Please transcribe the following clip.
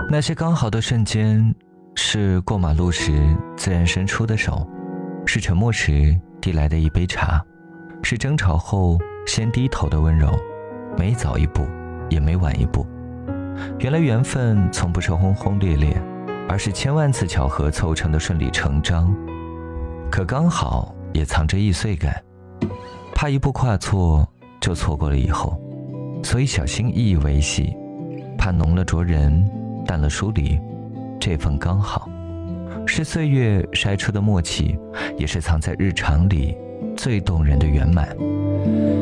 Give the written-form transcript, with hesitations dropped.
那些刚好的瞬间，是过马路时自然伸出的手，是沉默时递来的一杯茶，是争吵后先低头的温柔，没早一步，也没晚一步。原来缘分从不是轰轰烈烈，而是千万次巧合凑成的顺理成章。可刚好也藏着易碎感，怕一步跨错就错过了以后，所以小心翼翼维系，怕浓了灼人，淡了疏离。这份刚好，是岁月筛出的默契，也是藏在日常里最动人的圆满。